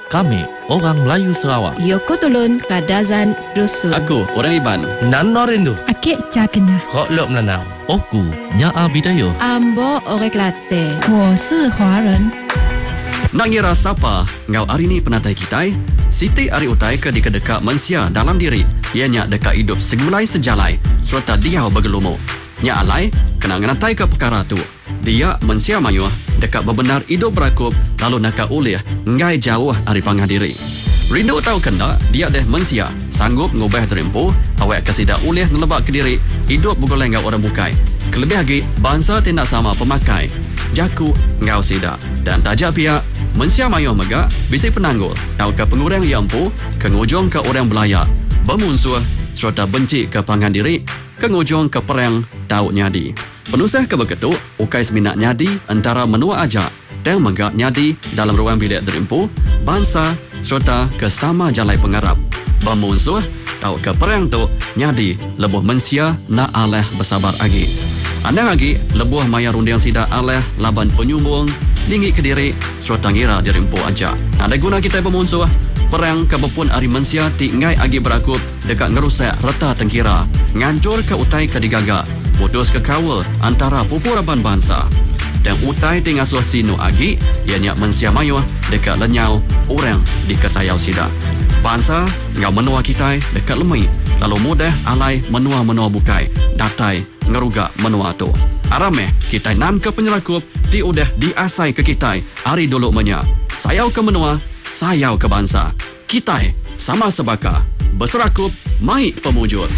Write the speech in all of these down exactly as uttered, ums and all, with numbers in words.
Kami orang Melayu Sarawak. Yoko Tulun Kadazan Dusun. Aku orang Iban. Nano Rindu. Akik Cakenya. Kok Lok Melanau. Oku Nyaa Bidayo. Ambo Orek Latte. 我是华人。 Nak ngira siapa ngau hari ni penatai kita? Siti ari utai ke di kedeka mensia dalam diri. Ianya dekat hidup segulai sejalai serta dia bergelumu. Nya alai kena ngenatai ke perkara tu. Dia mensia mayuh dekat bebenar hidup berakup lalu nak ulih ngai jauh ari pangah diri. Rindu tahu kena dia deh mensia sanggup ngubah terimpu awak kasida ulih ngelebak ke diri hidup bergoleng ngau orang bukai. Kelebih lagi bangsa tindak sama pemakai. Jaku ngau sida dan tajak pihak mensia mayuh megak bisi penanggul tahu ke pengurang yang empu ke ngujung ke orang belayar bermusuh serta benci ke pangan diri ke ngujung ke perang tahu nyadi penusah ke begitu ukai seminat nyadi antara menua aja dan megak nyadi dalam ruang bilik derimpu bangsa serta ke sama jalai pengarap bermusuh tahu ke perang tu nyadi lebuh mensia nak aleh bersabar lagi anda lagi lebuh maya rundiang sida aleh laban penyumbung tinggi ke diri serta ngira dirimpu aja. Ada guna kita bermusuh perang kebepun ari mensia tingai agi berakup dekat ngerusak reta tengkira ngancur ke utai ke digaga putus ke kawal antara pupuraban bangsa dan utai tinggal suah sinu agi ianya mensia mayuh dekat lenyau orang di kesayau sida bangsa ngau menua kita dekat lemai lalu mudah alai menua-menua bukai datai ngerugak menua tu arameh kita nam ke penyerakup ti udah diasai ke kita hari dulu menya sayau ke menua sayau ke bangsa kita sama sebaka berserakup mai pemujur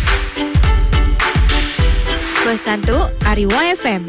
Pesan tu Ari Y F M.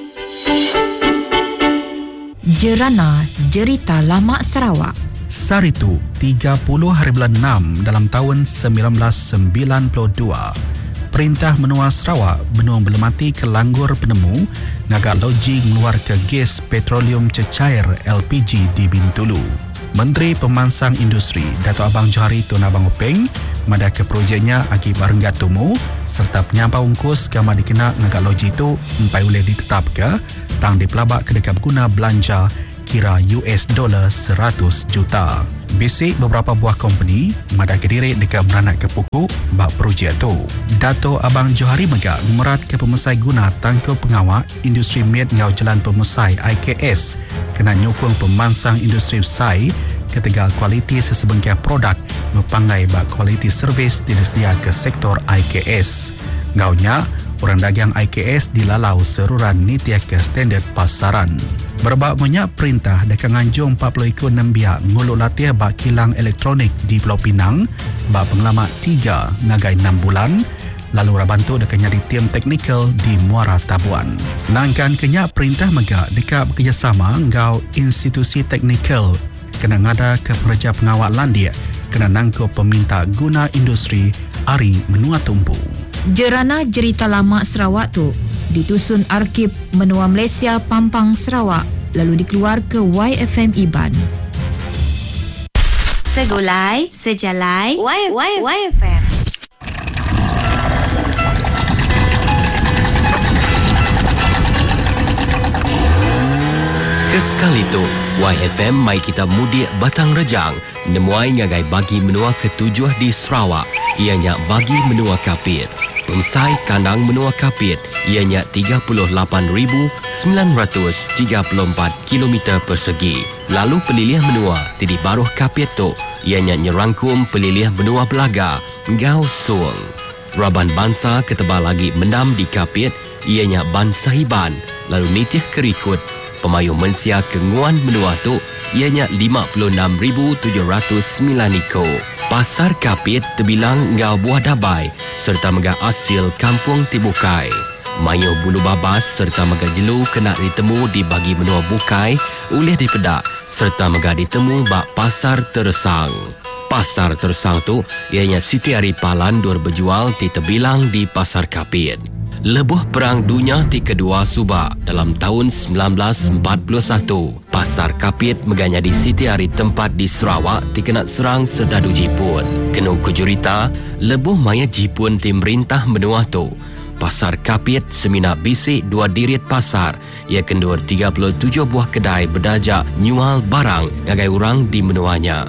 Jerana Jerita Lama Sarawak. Saritu tiga puluh hari bulan enam dalam tahun sembilan belas sembilan puluh dua. Perintah Menua Sarawak benua belemati ke langgur penemu ngagak loji ngeluar ke gas petroleum cecair L P G di Bintulu. Menteri Pemansang Industri Dato' Abang Johari Tun Abang Openg mada ke projeknya agi barenggat tumu serta penyampau ungkus kama dikena ngagak loji itu empai boleh ditetap ke tang dipelabak ke dekat guna belanja kira U S dolar seratus juta. Bisik beberapa buah company mada ke diri dekat meranak ke pokok bak projek tu. Dato' Abang Johari megak memerat ke pemesai guna tangkup pengawak industri med ngau jalan pemesai I K S kena nyokong pemansang industri usai ketegal kualiti sesebengkai produk berpanggai bak kualiti servis disedia ke sektor I K S. Ngaunya, orang dagang I K S dilalau seruran nitiah ke standard pasaran. Berbak banyak perintah dekat nganjung empat puluh ekor enam biak nguluk latih bak kilang elektronik di Pulau Pinang bak pengalaman tiga ngagai enam bulan lalu rabantu dekat nyari tim teknikal di Muara Tabuan. Nangkan kenyak perintah megak dekat bekerjasama ngau institusi teknikal kena ngada ke pekerja pengawal landia kena nangkup peminta guna industri Ari Menua Tumpu. Jerana Jerita Lama Sarawak tu ditusun Arkib Menua Malaysia Pampang Sarawak lalu dikeluar ke Y F M Iban. Segulai, sejalai, Y, y, Y F M. Kesekali tu, Y F M mai kita mudik Batang Rejang nemuai ngagai bagi menua ketujuh di Sarawak ianya bagi menua kapit. Pemsai kandang menua kapit ianya tiga puluh lapan ribu sembilan ratus tiga puluh empat kilometer persegi. Lalu pelilih menua di baruh kapit tu ianya nyerangkum pelilih menua Belaga Ngau Sul. Raban bangsa ketebal lagi menam di kapit ianya ban sahiban lalu nitih kerikut pemayu mensia kenguan menua tu ianya lima puluh enam ribu tujuh ratus sembilan ekor. Pasar kapit terbilang ngau buah dabai serta mega asil kampung Tibukai. Mayuh bulu babas serta mega jelu kena ditemu di bagi menua Bukai oleh dipedak serta mega ditemu bak pasar Teresang. Pasar Teresang tu ianya Siti Ari Palan dur berjual di terbilang di pasar kapit. Lebuh Perang Dunia ti kedua subak dalam tahun sembilan belas empat puluh satu. Pasar Kapit meganya di Siti Ari tempat di Sarawak dikena serang serdadu Jepun. Kenu kujurita, lebuh maya Jepun ti merintah menua tu. Pasar Kapit semina bisik dua dirit pasar. Ia kendur tiga puluh tujuh buah kedai berdajak nyual barang ngagai orang di menuanya.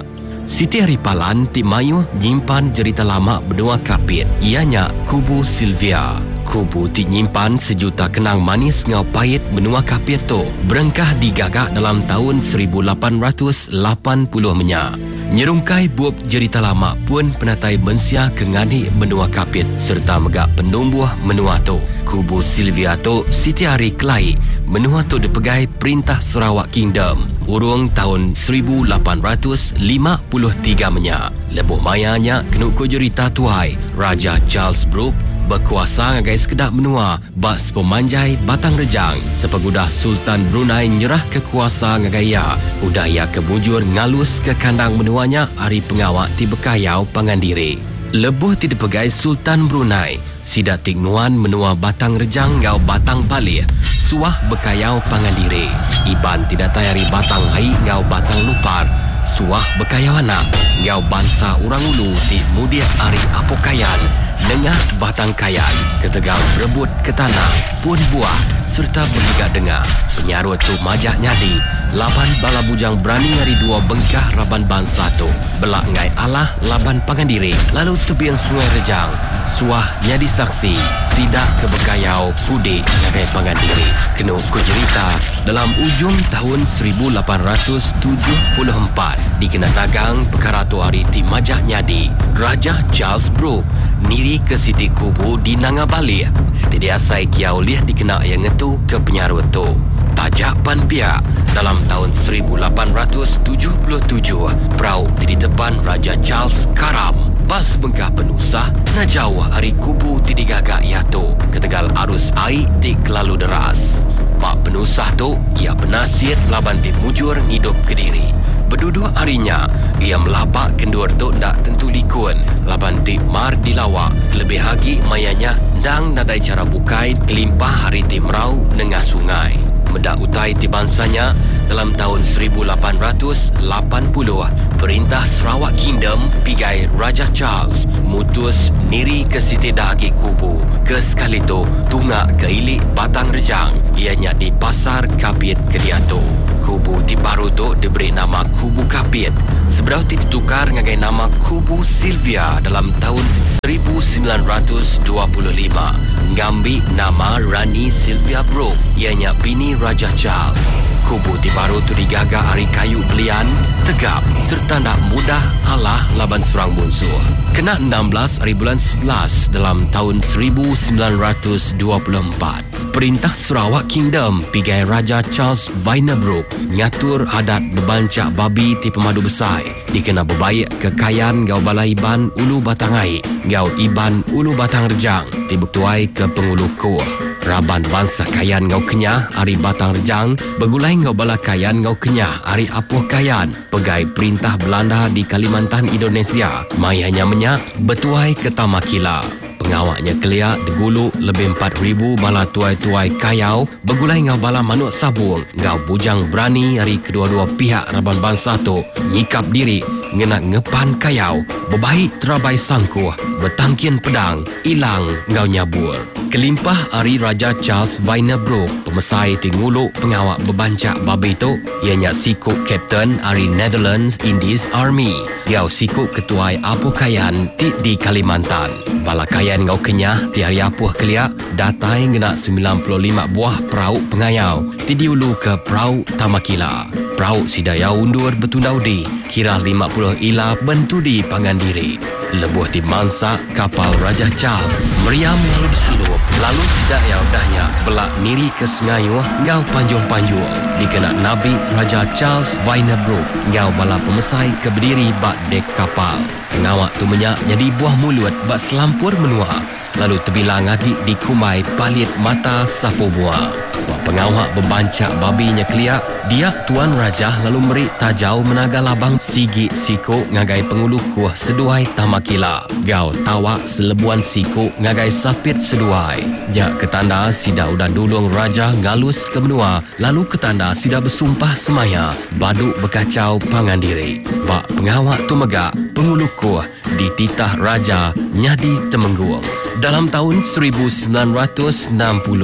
Siti Haripalan ti mayu nyimpan cerita lama benua kapit. Ianya Kubu Sylvia. Kubu ti nyimpan sejuta kenang manis ngau pahit benua kapit tu. Berengkah digagak dalam tahun seribu lapan ratus lapan puluh menya. Nyerungkai buap cerita lama pun penatai mensia ke ngani benua kapit serta megak penumbuh menua tu. Kubu Sylvia tu Siti Hari Kelai menua tu dipegai Perintah Sarawak Kingdom urung tahun seribu lapan ratus lima puluh tiga menya. Lebuh mayanya kenuk ko cerita tuai Raja Charles Brooke berkuasa ngagai sekedap menua bak pemanjai Batang Rejang sepagudah Sultan Brunei nyerah kekuasa ngagai ya udah ya kebujur ngalus ke kandang menuanya hari pengawak ti bekayau Pangandiri. Lebuh ti dipegai Sultan Brunei sidak tingnuan menua Batang Rejang ngau Batang Bali suah bekayau Pangandiri. Iban tidak tayari Batang Hai ngau Batang Lupar suah bekayau anak ngau bangsa orang ulu ti mudia ari apokayan nengah Batang Kayan ketegang berebut ke tanah pun buah serta berligat dengar penyarut tu majak nyadi laban bala bujang berani hari dua bengkah raban bangsa tu belak ngai Allah laban Pangandiri lalu tebiang Sungai Rejang suah nyadi saksi sidak kebekayau kudik ngagai Pangandiri. Kenuk ku cerita dalam ujung tahun seribu lapan ratus tujuh puluh empat dikena tagang perkara tu hari ti majak nyadi Raja Charles Brooke niri ke Siti Kubu di Nangabali. Tidak asai kiau liah dikena yang ngetu ke penyarut tu. Tajak pan pihak dalam tahun seribu lapan ratus tujuh puluh tujuh perahu di depan Raja Charles karam. Bas bengkah penusah na jauh hari Kubu ti digagak iatu ketegal arus air ti kelalu deras. Pak penusah tu ia penasir laban ti mujur hidup Kediri. Berdua harinya ia melapak kendur tu ndak tentu likun laban ti mar dilawak lebih lagi mayanya ndang nadai cara bukai kelimpah hari ti merau nengah sungai. Medak utai ti bangsanya dalam tahun seribu lapan ratus lapan puluh Perintah Sarawak Kingdom pigai Raja Charles mutus niri ke Siti Dahagi Kubu ke sekali tu tungak ke ilik Batang Rejang ianya di Pasar Kapit Kediatu. Kubu ti baru tu diberi nama Kubu Kapit seberau ti ditukar ngagai nama Kubu Sylvia dalam tahun seribu sembilan ratus dua puluh lima ngambil nama Rani Sylvia Brooke ianya bini Raja Charles. Kubu ti baru tu digagak hari kayu belian tegap serta tak mudah alah laban serang bungsu. Kena enam belas hari bulan sebelas dalam tahun seribu sembilan ratus dua puluh empat Perintah Sarawak Kingdom pigai Raja Charles Vaina Brooke ngatur adat bebancak babi ti pemadu besar dikena berbaik kekayaan gau balai iban ulu Batangai gau iban ulu Batang Rejang ti bertuai ke pengulu kuah. Raban bangsa kayan ngau kenyah hari Batang Rejang begulai ngau bala kayan ngau kenyah hari apuh kayan pegai perintah Belanda di Kalimantan Indonesia mai hanya menyak betuai ke Tamakila. Pengawaknya keliak degulu lebih empat ribu bala tuai-tuai kayau begulai ngau bala manuk sabung ngau bujang berani hari kedua-dua pihak raban bangsa tu nyikap diri ngena ngepan kayau bebaik terabai sangkuh bertangkin pedang ilang ngau nyabur. Kelimpah hari Raja Charles Vaina Brooke pemesai tingulu pengawak bebancak babi tu ianya sikuk Kapten hari Netherlands Indies Army gau sikuk ketuai apuh kayan ti di Kalimantan. Bala kayan ngau kenyah ti hari apuh keliak datai ngena sembilan puluh lima buah perahu pengayau ti diulu ke perahu Tamakila. Perahu sidaya undur betundaudi kira lima puluh ila bentu di Pangandiri. Lebuh ti mangsa kapal Raja Charles meriam lalu diselup lalu sidaya udahnya belak niri ke Sengayuh ngau panjung-panjung dikena Nabi Raja Charles Vaina Brooke ngau bala pemesai ke berdiri bak dek kapal. Pengawak tu menyak jadi buah mulut bak selampur menua lalu terbilang lagi di kumai palit mata sapu buah. Wah pengawak bebancak babinya keliak dia Tuan Raja lalu meri tajau menaga labang sigi siku ngagai pengulu kuah seduai Tamakila gau tawak selebuan siku ngagai sapit seduai. Jak ketanda sida udan dulung Raja galus ke menua lalu ketanda sida bersumpah semaya baduk berkacau Pangandiri. Bak pengawak tu megak pengulu kuah di titah Raja nyadi Temenggung. Dalam tahun seribu sembilan ratus enam puluh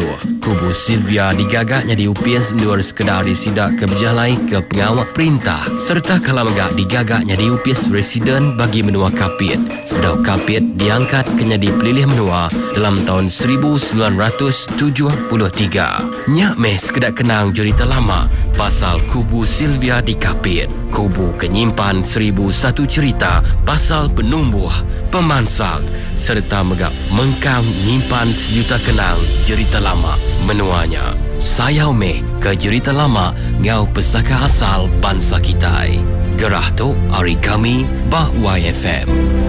Kubu Sylvia digagaknya diupis luar sekedar disidak ke berjalai ke pengawal perintah serta kalamagak digagaknya diupis residen bagi menua kapit. Sebedau kapit diangkat kenya dipilih menua dalam tahun seribu sembilan ratus tujuh puluh tiga. Nyak meh sekedar kenang cerita lama pasal Kubu Sylvia di kapit. Kubu kenyimpan seribu satu cerita pasal penumbuh, pemansal serta megap mengkang nyimpan sejuta kenang cerita lama menuanya. Sayau meh ke cerita lama ngau pesaka asal bangsa kita. Gerah tu hari kami bah Y F M.